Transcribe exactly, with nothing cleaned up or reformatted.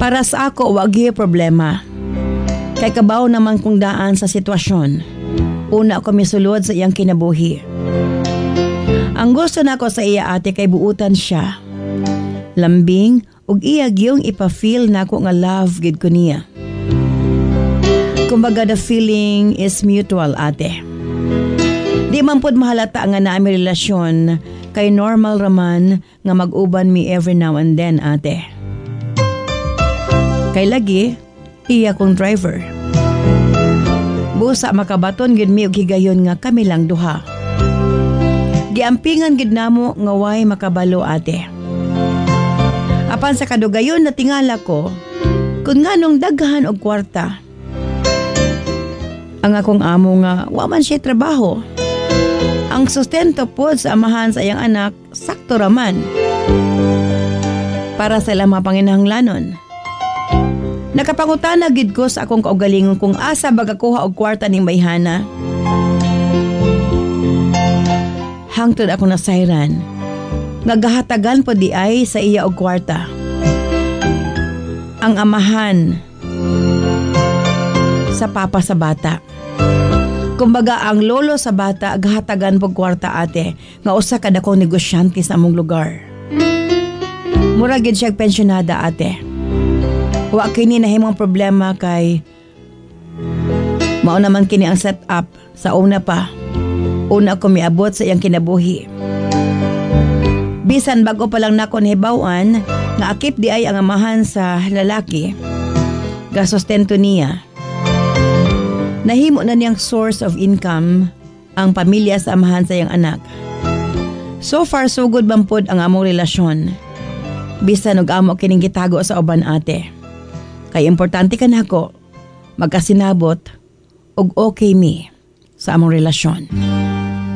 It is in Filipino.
Para sa ako, wag gyud problema. Kay kabaw naman kung daan sa sitwasyon. Una ako misulod sa iyang kinabuhi. Ang gusto nako sa iya ate kay buutan siya. Lambing ug iya gyung ipa-feel nako nga love gid ko niya. Kumbaga the feeling is mutual ate. Di man pod mahalata nga naa mi relasyon kay normal raman nga mag-uban mi every now and then ate. Kay lagi iya kong driver. Busa makabaton gid mi og higayon nga kami lang duha. Giampingan gid namo nga way makabalo ate. Apan sa kadugayon na tingala ko, kun nganong daghan og kwarta. Ang akong amo nga wa man siya trabaho. Ang sustento pod sa amahan sa iyang anak sakto raman. Para sa ilang mga panginahanglanon. Nakapangutana gid ko sa akong kaugalingon kung asa bagakuha og kwarta ning bayhana. Hangtod ako nasayran. Nagahatagan po di ay sa iya og kwarta. Ang amahan sa papa sa bata. Kumbaga ang lolo sa bata agahatagan po kwarta ate nga usa ka dakong negosyante sa among lugar. Mura gid siya pensyonada ate. Wa kini nahimong problema kay mao naman kini ang setup sa una pa. Una ko miabot sa iyang kinabuhi. Bisan bago pa lang nako nahibaw-an nga akip di ay ang amahan sa lalaki. Gasostento niya. Nahimo na niyang source of income ang pamilya sa amahan sa iyang anak. So far so good man pod ang among relasyon. Bisan og amo kining gitago sa uban ate. Kay importante ka nako magkasinabot og okay mi sa among relasyon.